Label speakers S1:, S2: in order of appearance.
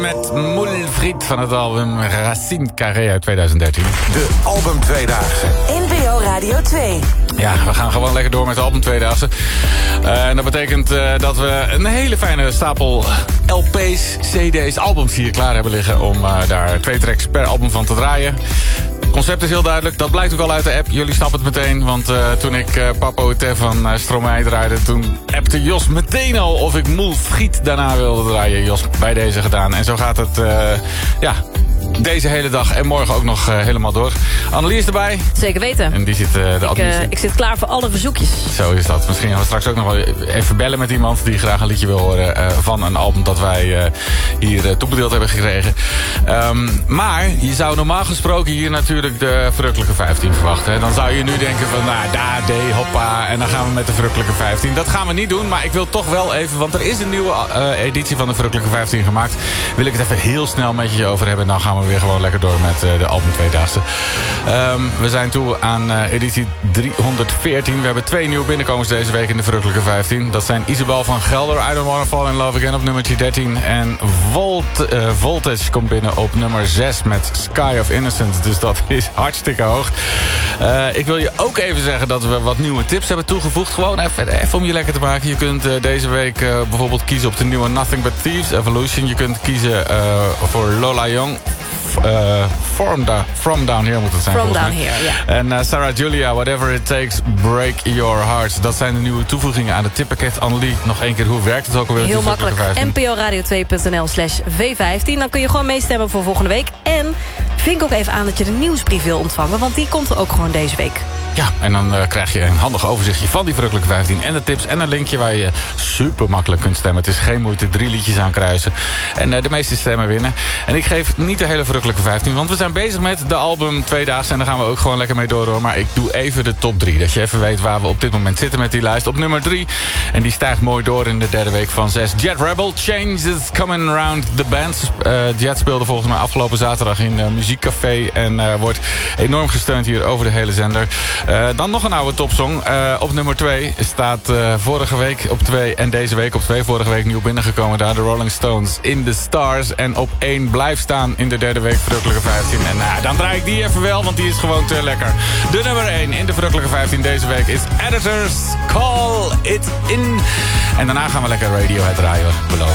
S1: Met Moulfried van het album Racine Carré uit 2013.
S2: De album Tweedaagse.
S3: NPO Radio 2.
S1: Ja, we gaan gewoon lekker door met de album Tweedaagse. En dat betekent dat we een hele fijne stapel LP's, CD's, albums hier klaar hebben liggen... om daar 2 tracks per album van te draaien. Het concept is heel duidelijk, dat blijkt ook al uit de app. Jullie snappen het meteen, want toen ik Papo Oete van Stromae draaide... toen appte Jos meteen al of ik Moulfried daarna wilde draaien. Jos, bij deze gedaan. En zo gaat het, deze hele dag en morgen ook nog helemaal door. Annelies is erbij.
S4: Zeker weten.
S1: En die zit de administratie.
S4: Ik zit klaar voor alle verzoekjes.
S1: Zo is dat. Misschien gaan we straks ook nog wel even bellen met iemand... die graag een liedje wil horen van een album dat wij hier toebedeeld hebben gekregen. Maar je zou normaal gesproken hier natuurlijk de Verrukkelijke 15 verwachten. Hè? Dan zou je nu denken van, hoppa, en dan gaan we met de Verrukkelijke 15. Dat gaan we niet doen, maar ik wil toch wel even... want er is een nieuwe editie van de Verrukkelijke 15 gemaakt. Wil ik het even heel snel met je over hebben. Dan gaan we weer gewoon lekker door met de album Tweedaagse. We zijn toe aan editie 314. We hebben 2 nieuwe binnenkomers deze week in de Verrukkelijke 15. Dat zijn Isabel van Gelder, I Don't Wanna Fall in Love Again op nummertje 13. En Voltage komt binnen op nummer 6 met Sky of Innocence. Dus dat is hartstikke hoog. Ik wil je ook even zeggen dat we wat nieuwe tips hebben toegevoegd. Gewoon even om je lekker te maken. Je kunt deze week bijvoorbeeld kiezen op de nieuwe Nothing But Thieves Evolution. Je kunt kiezen voor Lola Young. From Down Here moet het zijn.
S4: From Down Here, ja.
S1: En Sarah Julia, Whatever It Takes, Break Your Heart. Dat zijn de nieuwe toevoegingen aan het tippenpakket. Annelie, nog één keer, hoe werkt het ook alweer?
S4: Heel makkelijk. nporadio2.nl/V15. Dan kun je gewoon meestemmen voor volgende week. En vink ook even aan dat je de nieuwsbrief wil ontvangen. Want die komt er ook gewoon deze week.
S1: Ja, en dan krijg je een handig overzichtje van die Verrukkelijke 15... en de tips en een linkje waar je super makkelijk kunt stemmen. Het is geen moeite, 3 liedjes aankruisen. En de meeste stemmen winnen. En ik geef niet de hele Verrukkelijke 15... want we zijn bezig met de album Tweedaagse... en daar gaan we ook gewoon lekker mee door, hoor. Maar ik doe even de top 3, dat je even weet waar we op dit moment zitten met die lijst. Op nummer 3, en die stijgt mooi door in de derde week van 6... Jet Rebel, Change is Coming Around the Band. Jet speelde volgens mij afgelopen zaterdag in Muziekcafé... en wordt enorm gesteund hier over de hele zender... Dan nog een oude topsong. Op nummer 2 staat vorige week op 2 en deze week op 2. Vorige week nieuw binnengekomen daar. De Rolling Stones in the Stars. En op 1 blijft staan in de derde week Verrukkelijke 15. En dan draai ik die even wel, want die is gewoon te lekker. De nummer 1 in de Verrukkelijke 15 deze week is Editors Call It In. En daarna gaan we lekker Radiohead draaien, beloofd.